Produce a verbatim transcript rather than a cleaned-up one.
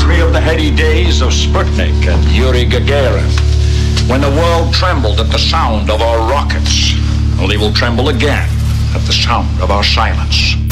me of the heady days of Sputnik and Yuri Gagarin, when the world trembled at the sound of our rockets. Well, they will tremble again at the sound of our silence.